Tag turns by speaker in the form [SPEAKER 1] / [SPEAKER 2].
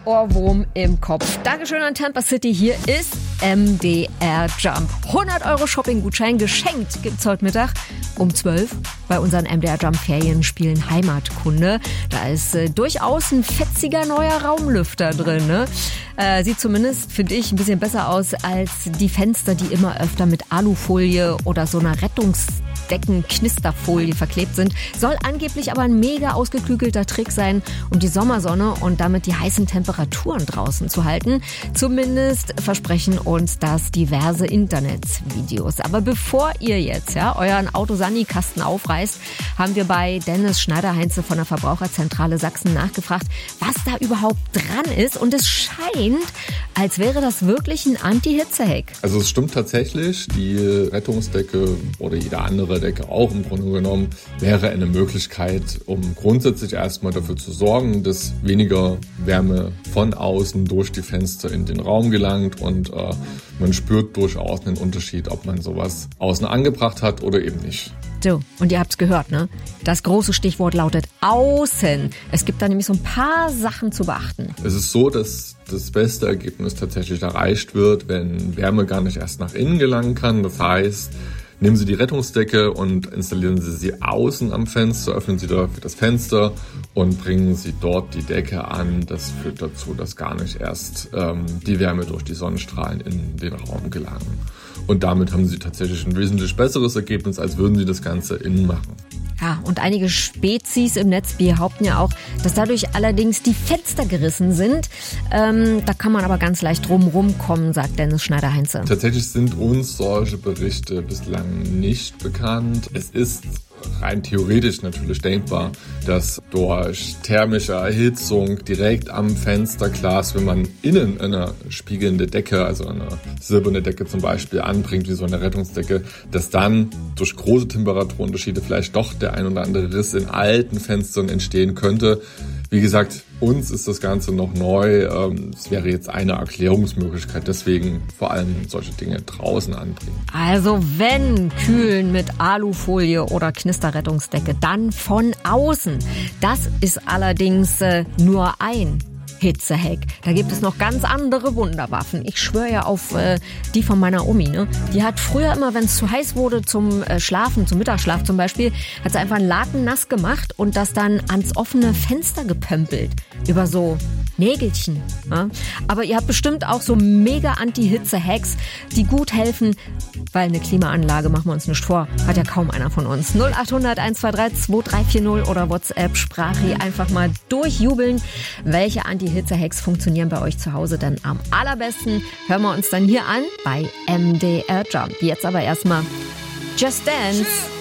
[SPEAKER 1] Ohrwurm im Kopf. Dankeschön an Tampa City. Hier ist MDR Jump. 100 € Shopping-Gutschein geschenkt gibt's heute Mittag um 12 bei unseren MDR Jump Ferienspielen Heimatkunde. Da ist durchaus ein fetziger neuer Raumlüfter drin. Ne? Sieht zumindest, finde ich, ein bisschen besser aus als die Fenster, die immer öfter mit Alufolie oder so einer Rettungsdecken-Knisterfolie verklebt sind. Soll angeblich aber ein mega ausgeklügelter Trick sein, um die Sommersonne und damit die heißen Temperaturen draußen zu halten. Zumindest versprechen uns das diverse Internetvideos. Aber bevor ihr jetzt euren Autosani-Kasten aufreißt, haben wir bei Dennis Schneider-Heinze von der Verbraucherzentrale Sachsen nachgefragt, was da überhaupt dran ist. Und es scheint, als wäre das wirklich ein Anti-Hitze-Hack.
[SPEAKER 2] Also es stimmt tatsächlich, die Rettungsdecke oder jede andere Decke auch im Grunde genommen wäre eine Möglichkeit, um grundsätzlich erstmal dafür zu sorgen, dass weniger Wärme von außen durch die Fenster in den Raum gelangt und man spürt durchaus einen Unterschied, ob man sowas außen angebracht hat oder eben nicht.
[SPEAKER 1] So, und ihr habt's gehört, ne? Das große Stichwort lautet außen. Es gibt da nämlich so ein paar Sachen zu beachten.
[SPEAKER 2] Es ist so, dass das beste Ergebnis tatsächlich erreicht wird, wenn Wärme gar nicht erst nach innen gelangen kann. Das heißt, nehmen Sie die Rettungsdecke und installieren Sie sie außen am Fenster, öffnen Sie dafür das Fenster und bringen Sie dort die Decke an. Das führt dazu, dass gar nicht erst die Wärme durch die Sonnenstrahlen in den Raum gelangen. Und damit haben Sie tatsächlich ein wesentlich besseres Ergebnis, als würden Sie das Ganze innen machen.
[SPEAKER 1] Ja, und einige Spezies im Netz behaupten ja auch, dass dadurch allerdings die Fenster gerissen sind. Da kann man aber ganz leicht drum kommen, sagt Dennis Schneider-Heinze.
[SPEAKER 2] Tatsächlich sind uns solche Berichte bislang nicht bekannt. Es ist rein theoretisch natürlich denkbar, dass durch thermische Erhitzung direkt am Fensterglas, wenn man innen eine spiegelnde Decke, also eine silberne Decke zum Beispiel anbringt, wie so eine Rettungsdecke, dass dann durch große Temperaturunterschiede vielleicht doch der ein oder andere Riss in alten Fenstern entstehen könnte. Wie gesagt, uns ist das Ganze noch neu. Es wäre jetzt eine Erklärungsmöglichkeit, deswegen vor allem solche Dinge draußen anbringen.
[SPEAKER 1] Also wenn kühlen mit Alufolie oder Knisterrettungsdecke, dann von außen. Das ist allerdings nur ein Hitzehack. Da gibt es noch ganz andere Wunderwaffen. Ich schwöre ja auf die von meiner Omi. Ne? Die hat früher immer, wenn es zu heiß wurde zum Schlafen, zum Mittagsschlaf zum Beispiel, hat sie einfach einen Laken nass gemacht und das dann ans offene Fenster gepömpelt. Über so Nägelchen. Ja? Aber ihr habt bestimmt auch so mega Anti-Hitze-Hacks, die gut helfen, weil eine Klimaanlage, machen wir uns nicht vor, hat ja kaum einer von uns. 0800 123 2340 oder WhatsApp Sprache einfach mal durchjubeln. Welche Anti-Hitze-Hacks funktionieren bei euch zu Hause denn am allerbesten? Hören wir uns dann hier an bei MDR Jump. Jetzt aber erstmal Just Dance.